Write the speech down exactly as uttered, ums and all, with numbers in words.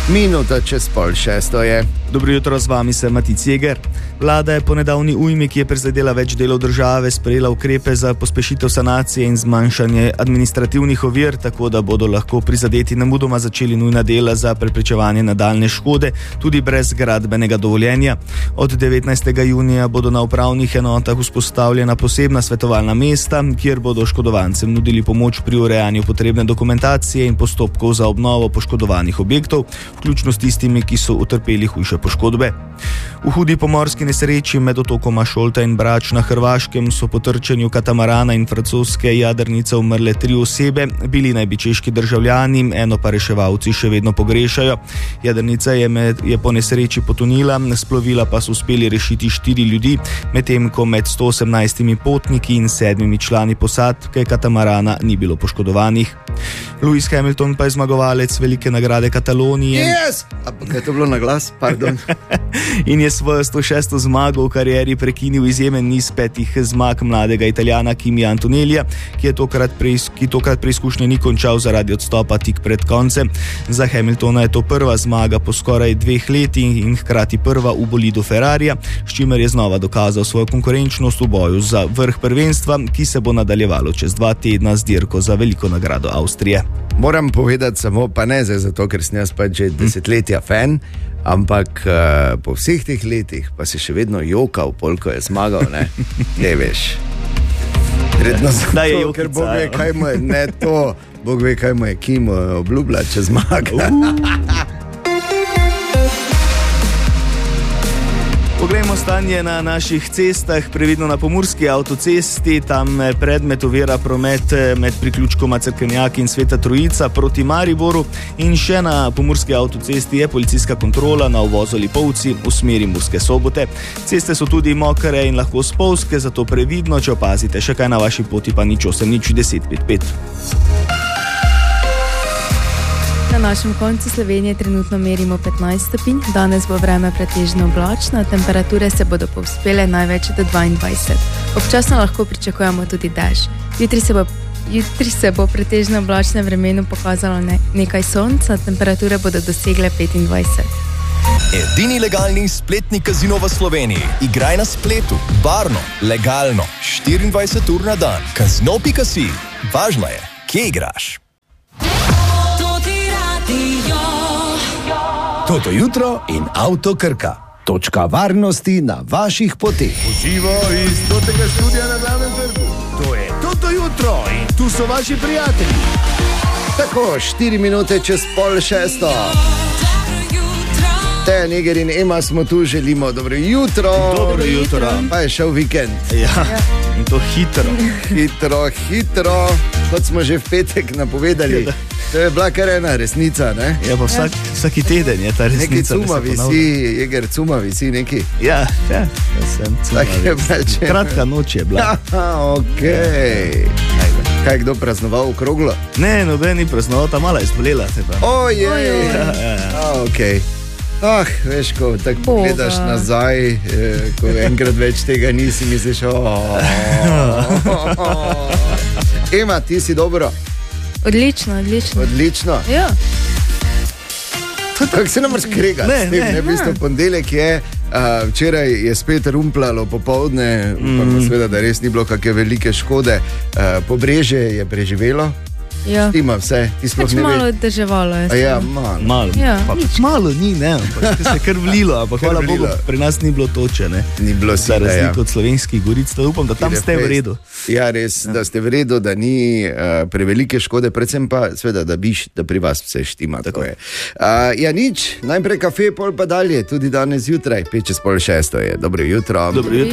Minuta čez pol šesto je. Dobro jutro, z vami sem Matic Jeger. Vlada je po nedavni ujmi, ki je prizadela več delov države, sprejela ukrepe za pospešitev sanacije in zmanjšanje administrativnih ovir, tako da bodo lahko prizadeti nemudoma začeli nujna dela za preprečevanje nadaljne škode, tudi brez gradbenega dovoljenja. Od devetnajstega junija bodo na upravnih enotah vzpostavljena posebna svetovalna mesta, kjer bodo oškodovancem nudili pomoč pri urejanju potrebne dokumentacije in postopkov za obnovo poškodovanih objektov, vključno s tistimi, ki so utrpeli hujše poškodbe. V hudi pomorski nesreči med otokoma Šolta in Brač na Hrvaškem so po trčenju katamarana in francoske jadrnice umrle tri osebe, bili naj bi češki državljani, eno pa reševalci še vedno pogrešajo. Jadrnica je, med, je po nesreči potonila, s plovila pa so uspeli rešiti štiri ljudi, medtem ko med sto osemnajstimi potniki in sedmimi člani posadke katamarana ni bilo poškodovanih. Lewis Hamilton pa je zmagovalec velike nagrade Katalonije. Yes! Ampak je to bilo na glas? Pardon. In je svojo sto šesto zmago v karieri prekinil izjemen niz petih zmag mladega Italijana Kimija Antonellija, ki je tokrat, preis, ki tokrat preizkušnje ni končal zaradi odstopa tik pred koncem. Za Hamiltona je to prva zmaga po skoraj dveh letih in hkrati prva v bolidu Ferrarija, s čimer je znova dokazal svojo konkurenčnost v boju za vrh prvenstva, ki se bo nadaljevalo čez dva tedna z dirko za veliko nagrado Avstrije. Moram povedati samo, pa ne zdaj zato, ker sem jaz pač že desetletja fan, ampak uh, po vseh teh letih pa si še vedno jokal, polko je zmagal, ne? Ne veš. Redno zato, je ker Bog ve, kaj mu je, ne to, Bog ve, kaj mu je Kim obljubila, če zmaga. Uh. Poglejmo stanje na naših cestah, previdno na pomurski avtocesti, tam predmet ovira promet med priključkoma Cerkvenjak in Sveta Trojica proti Mariboru, in še na pomurski avtocesti je policijska kontrola na uvozu Lipovci v smeri Murske Sobote. Ceste so tudi mokre in lahko spolzke, zato previdno, če opazite še kaj na vaši poti, pa nič osem nič deset pet pet. Na našem koncu Slovenije trenutno merimo petnajst stopinj, danes bo vreme pretežno oblačno, temperature se bodo povzpele največ do dvaindvajset. Občasno lahko pričakujemo tudi dež. Jutri se bo, jutri se bo pretežno oblačnem vremenu pokazalo ne, nekaj sonca, temperature bodo dosegle petindvajset. Edini legalni spletni kazino v Sloveniji. Igraj na spletu, varno, legalno, štiriindvajset ur na dan. Kazino pika si. Važno je, kje igraš. Toto jutro in Avto Krka. Točka varnosti na vaših poteh. Živo iz totega studia na Glavnem trgu. To je Toto jutro in tu so vaši prijatelji. Tako, štiri minute čez pol šesto. Teja Neger in Ema smo tu, želimo dobro jutro. Dobro jutro. Pa je šel vikend. Ja, in to hitro. Hitro, hitro. Kot smo že v petek napovedali. To je bila kar ena resnica, ne? Ja, pa vsak, vsaki teden je ta resnica. Neki cumavi si, Jeger, cumavi si neki. Ja, ja, ja sem cumavi. Kratka noč je bila. Aha, okej. Okay. Kaj, kdo praznoval okroglo? Ne, noben ni praznoval, ta mala je zbolela. Ojej, ja, ja, ja. okej. Okay. Ah, veš, ko tako pogledaš nazaj, eh, ko enkrat več tega nisi, misliš, oh, oh, oh. Ema, ti si dobro? Odlično, odlično. Odlično? Ja. Kako se nam razkrega? Ne, s tem, ne. ne, v bistvu ponedeljek je, uh, včeraj je spet rumplalo popoldne, upam, mm. seveda, da res ni bilo kakšne velike škode. Uh, Pobrežje je preživelo. Ja. Ima vse, ti sploh pač ne malo veš. deževalo je. Ja, malo. Malo, Ja, pa, nič. malo ni, ne, ampak se je kar vlilo, ampak hvala Bogu, pri nas ni bilo toče, ne. Ni bilo Za sile, ja. razliko od slovenskih goric, da upam, da tam ste v redu. Ja, res, da ste v redu, da ni uh, prevelike škode, predvsem pa, seveda, da biš, da pri vas vse štima. Tako je. Uh, ja, nič, najprej kafe, pol pa dalje, tudi danes zjutraj, pet čez pol šesto je. Dobro jutro. Dobro jutro.